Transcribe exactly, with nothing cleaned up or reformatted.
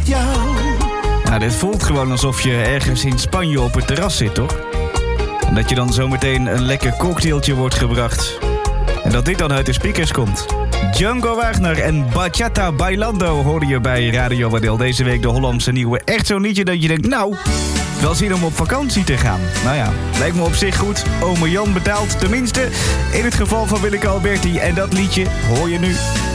met jou. Nou, dit voelt gewoon alsof je ergens in Spanje op het terras zit, toch? En dat je dan zometeen een lekker cocktailtje wordt gebracht. En dat dit dan uit de speakers komt. Django Wagner en Bachata Bailando hoorde je bij Radio Wadil. Deze week de Hollandse nieuwe. Echt zo'n liedje dat je denkt, nou, wel zin om op vakantie te gaan. Nou ja, lijkt me op zich goed. Ome Jan betaalt, tenminste in het geval van Willeke Alberti. En dat liedje hoor je nu.